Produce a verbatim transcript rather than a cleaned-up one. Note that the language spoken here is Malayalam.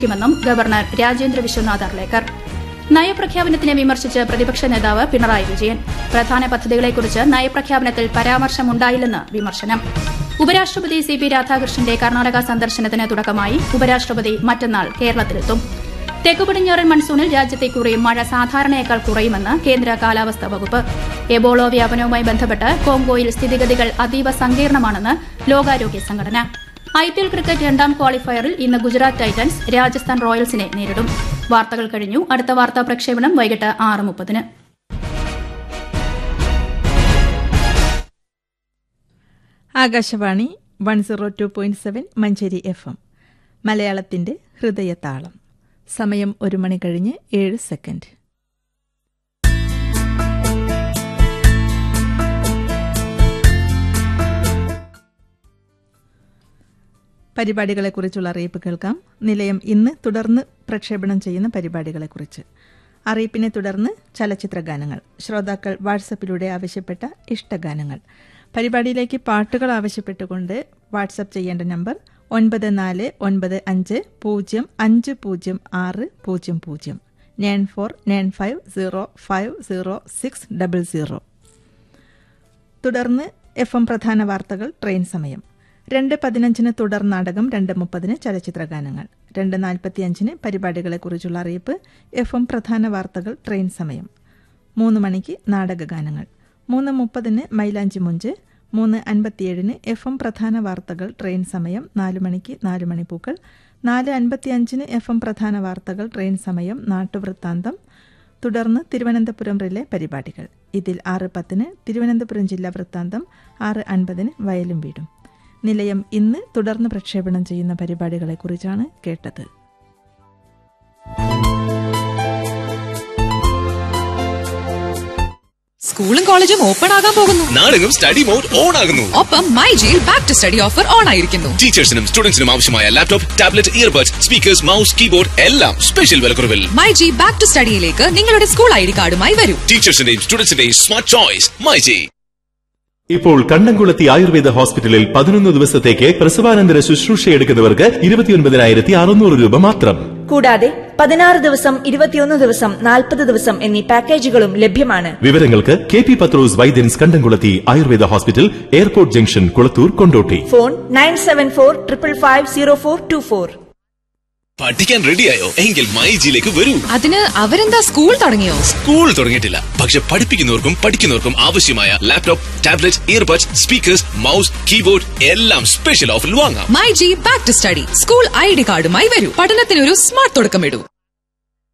ുമെന്നും ഗവർണർ രാജേന്ദ്ര വിശ്വനാഥ് അർലേക്കർ. നയപ്രഖ്യാപനത്തിനെ വിമർശിച്ച് പ്രതിപക്ഷ നേതാവ് പിണറായി വിജയൻ. പ്രധാന പദ്ധതികളെക്കുറിച്ച് നയപ്രഖ്യാപനത്തിൽ പരാമർശമുണ്ടായില്ലെന്ന് വിമർശനം. ഉപരാഷ്ട്രപതി സി പി രാധാകൃഷ്ണന്റെ കർണാടക സന്ദർശനത്തിന് തുടക്കമായി. ഉപരാഷ്ട്രപതി മറ്റന്നാൾ കേരളത്തിലെത്തും. തെക്കുപടിഞ്ഞാറൻ മൺസൂണിൽ രാജ്യത്തെ കുറി മഴ സാധാരണയേക്കാൾ കുറയുമെന്ന് കേന്ദ്ര കാലാവസ്ഥാ വകുപ്പ്. എബോള വ്യാപനവുമായി ബന്ധപ്പെട്ട് കോങ്കോയിൽ സ്ഥിതിഗതികൾ അതീവ സങ്കീർണമാണെന്ന് ലോകാരോഗ്യ സംഘടന. ഐ പി എൽ ക്രിക്കറ്റ് രണ്ടാം ക്വാളിഫയറിൽ ഇന്ന് ഗുജറാത്ത് ടൈറ്റൻസ് രാജസ്ഥാൻ റോയൽസിനെ നേരിടും. വാർത്തകൾ കഴിഞ്ഞു. അടുത്ത വാർത്താ പ്രക്ഷേപണം വൈകിട്ട് ആറ് മുപ്പതിന്. Akashvani one zero two point seven Manjeri F M. മലയാളത്തിന്റെ ഹൃദയതാളം. സമയം ഒരു മണി കഴിഞ്ഞ് ഏഴ് സെക്കൻഡ്. പരിപാടികളെക്കുറിച്ചുള്ള അറിയിപ്പ് കേൾക്കാം. നിലയം ഇന്ന് തുടർന്ന് പ്രക്ഷേപണം ചെയ്യുന്ന പരിപാടികളെക്കുറിച്ച്. അറിയിപ്പിനെ തുടർന്ന് ചലച്ചിത്രഗാനങ്ങൾ. ശ്രോതാക്കൾ വാട്സപ്പിലൂടെ ആവശ്യപ്പെട്ട ഇഷ്ടഗാനങ്ങൾ. പരിപാടിയിലേക്ക് പാട്ടുകൾ ആവശ്യപ്പെട്ടുകൊണ്ട് വാട്സപ്പ് ചെയ്യേണ്ട നമ്പർ ഒൻപത് നാല് ഒൻപത് അഞ്ച് പൂജ്യം അഞ്ച് പൂജ്യം ആറ് പൂജ്യം പൂജ്യം nine four nine five zero five zero six double zero. തുടർന്ന് എഫ് എം പ്രധാന വാർത്തകൾ, ട്രെയിൻ സമയം. രണ്ട് പതിനഞ്ചിന് തുടർ നാടകം, രണ്ട് മുപ്പതിന് ചലച്ചിത്രഗാനങ്ങൾ, രണ്ട് നാൽപ്പത്തിയഞ്ചിന് പരിപാടികളെക്കുറിച്ചുള്ള അറിയിപ്പ്, എഫ് എം പ്രധാന വാർത്തകൾ, ട്രെയിൻ സമയം. മൂന്ന് മണിക്ക് നാടകഗാനങ്ങൾ, മൂന്ന് മുപ്പതിന് മൈലാഞ്ചി മുഞ്ച്, മൂന്ന് അൻപത്തിയേഴിന് എഫ് എം പ്രധാന വാർത്തകൾ, ട്രെയിൻ സമയം. നാല് മണിക്ക് നാല് മണിപ്പൂക്കൾ, നാല് അൻപത്തിയഞ്ചിന് എഫ് എം പ്രധാന വാർത്തകൾ, ട്രെയിൻ സമയം, നാട്ടുവൃത്താന്തം. തുടർന്ന് തിരുവനന്തപുരം റിലേ പരിപാടികൾ. ഇതിൽ ആറ് പത്തിന് തിരുവനന്തപുരം ജില്ലാ വൃത്താന്തം, ആറ് അൻപതിന് വയലും വീടും. നിലയം ഇന്ന് തുടർന്ന് പ്രക്ഷേപണം ചെയ്യുന്ന പരിപാടികളെക്കുറിച്ചാണ് കേട്ടത്. സ്കൂളും കോളേജും ഓപ്പൺ ആകാൻ പോകുന്നു. നാടെങ്ങും സ്റ്റഡി മോഡ് ഓൺ ആകുന്നു. ഒപ്പം മൈ ജിയിൽ back to study offer on ആയിരിക്കുന്നു. ടീച്ചേഴ്സിനും സ്റ്റുഡൻസിനും ആവശ്യമായ laptop, tablet, earbuds, speakers, mouse, keyboard എല്ലാം സ്പെഷ്യൽ വിലക്കുറവിൽ. മൈ ജി ബാക്ക് ടു സ്റ്റഡിയിലേക്ക് നിങ്ങളുടെ സ്കൂൾ ഐ ഡി കാർഡുമായി വരൂ. ടീച്ചേഴ്സിന്റെയും സ്റ്റുഡൻസിന്റെയും സ്മാർട്ട് ചോയ്സ് മൈ ജി. ഇപ്പോൾ കണ്ടംകുളത്തി ആയുർവേദ ഹോസ്പിറ്റലിൽ പതിനൊന്ന് ദിവസത്തേക്ക് പ്രസവാനന്തര ശുശ്രൂഷയെടുക്കുന്നവർക്ക് ഇരുപത്തിയൊൻപതിനായിരത്തി അറുന്നൂറ് രൂപ മാത്രം. കൂടാതെ പതിനാറ് ദിവസം, ഇരുപത്തിയൊന്ന് ദിവസം, നാൽപ്പത് ദിവസം എന്നീ പാക്കേജുകളും ലഭ്യമാണ്. വിവരങ്ങൾക്ക് കെ പി പത്രോസ് വൈദ്യൻസ് കണ്ടംകുളത്തി Ayurveda hospital, airport junction, Kulathur, Kondotty. Phone nine seven four triple five zero four to four. പഠിക്കാൻ റെഡിയായോ? എങ്കിൽ മൈ ജിയിലേക്ക് വരൂ. അതിന് അവരെന്താ സ്കൂൾ തുടങ്ങിയോ? സ്കൂൾ തുടങ്ങിയിട്ടില്ല, പക്ഷെ പഠിപ്പിക്കുന്നവർക്കും പഠിക്കുന്നവർക്കും ആവശ്യമായ laptop, tablet, earbuds, speakers, mouse, keyboard എല്ലാം സ്പെഷ്യൽ ഓഫറിൽ വാങ്ങാം. My G back to study school I D കാർഡുമായി വരൂ. പഠനത്തിനൊരു സ്മാർട്ട് തുടക്കമിടൂ.